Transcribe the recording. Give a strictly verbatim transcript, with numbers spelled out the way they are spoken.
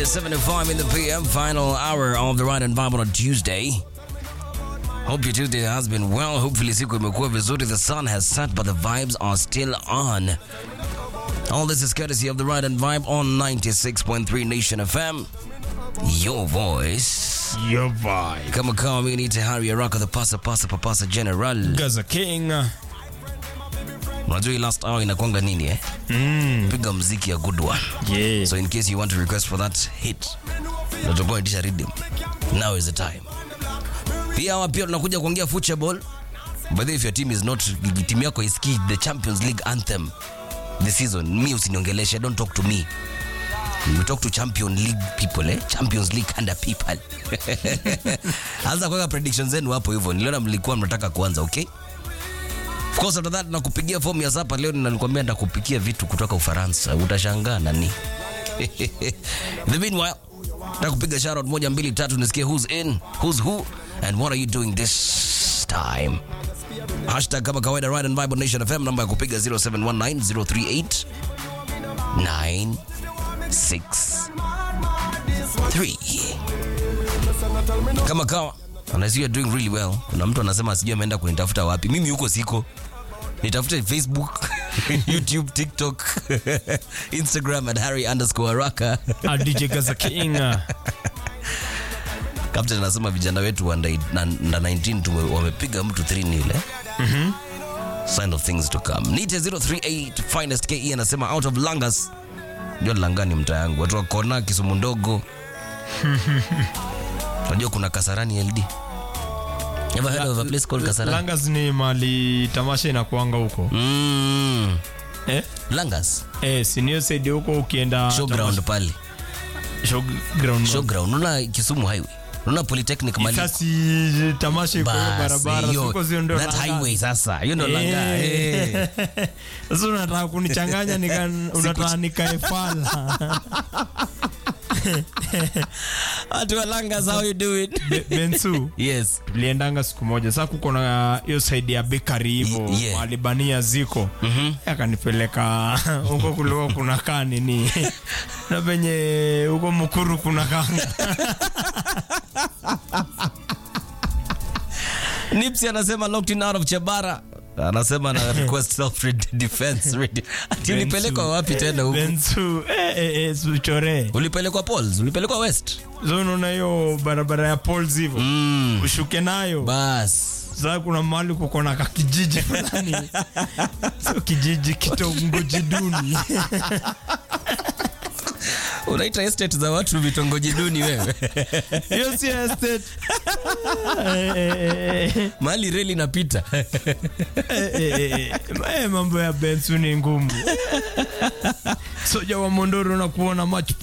is seven oh five in the P M, final hour of the Ride and Vibe on a Tuesday. Hope your Tuesday has been well. Hopefully siku imekuwa vizuri. The sun has set but the vibes are still on. All this is courtesy of the Ride and Vibe on ninety-six point three Nation F M. Your voice. Your vibe. Kama kama mimi ni Tahari Araka, the pasa pasa papasa general. Gaza King. Unajua last hour inakuanga nini eh? Mm. Piga muziki ya good one. Yeah. So in case you want to request for that hit, natakuwa itisha rhythm. Now is the time. Pia hapa pia tunakuja kuongea football. But if your team is not, team yako isikii the Champions League anthem this season, me usiniongeleshe, don't talk to me. We talk to Champions League people, eh? Champions League kind of people. Anza kuweka predictions zenu hapo hivyo. Niliona mlikuwa mnataka kuanza, okay? Of course after that nakupigia form ya sapa leo, nilikwambia nitakupikia vitu kutoka Ufaransa. Utashangaa nani. The meanwhile, nakupiga shout out moja mbili tatu nisikie who's in, who's who and what are you doing this time. Hashtag kama kawaida Ride and Vibe on Nation F M, namba ya kupiga zero seven one nine zero three eight nine six three. Kama kawa and I see you're doing really well. Kuna mtu anasema sijui ameenda kunitafuta wapi. Mimi huko siko. Nitafute Facebook, YouTube, TikTok, Instagram at Harry underscore Araka. D J Gaza King. Captain anasema vijana wetu under nineteen tume wamepiga mtu three nil. Mhm. Sign of things to come. Nite zero three eight finest K E anasema out of Langas. Ndio Langani mtaa yangu. Watu wa Kona, Kisumu ndogo. Unajua kuna Kasarani L D. Never heard of a place called Kasarani? Langas ni mali tamasha inakuanga huko. Mm. Eh? Langas? Eh, senior said huko ukienda Showground pale. Showground. Showground. Unaona Kisumu highway. Unaona Polytechnic mali. Sasa tamasha iko barabara huko sio ndio. That highway sasa. Hiyo ndio Langa. Eh. Sasa unataka kunichanganya nika unataka nikaefala. Atu Langas, how you doing? Be, Bensu. Yes. Tuliendanga siku moja. Sasa kuko na hiyo side ya bakery hivyo, yeah. Walibania ziko. Mhm. Akanipeleka huko kulikuwa kuna kani ni na penye huko Mukuru kuna kanga. Nipsey anasema locked in out of Chabara. Anasema na request self defense ready. Ati ulipelekwa wapi tena huko? Bensu eh eh, eh suchore. Ulipelekwa Pauls, ulipelekwa West. Zono na hiyo barabara ya Pauls hivyo. Mm. Ushuke nayo. Bas. Sasa kuna mahali kuko na kijiji fulani. Sio kijiji kitongoji duni. Unaita estate za watu vitongoji duni wewe. Hiyo si estate. Mali reli inapita. Eh, mambo ya Bensu ni ngumu. Soja wa Mondoro na kuona match